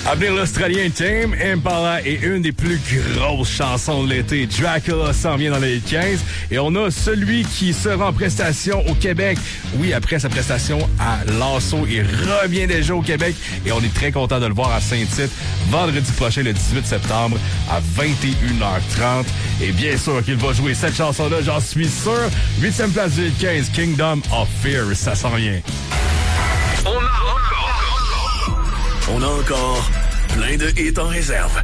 Appelé l'Australien Tame Impala est une des plus grosses chansons de l'été. Dracula s'en vient dans les 15 et on a celui qui sera en prestation au Québec. Oui, après sa prestation à Lasso, il revient déjà au Québec et on est très content de le voir à Saint-Tite vendredi prochain, le 18 septembre à 21h30. Et bien sûr qu'il va jouer cette chanson-là, j'en suis sûr. 8e place du 15, Kingdom of Fear, ça s'en vient. On a encore plein de hits en réserve.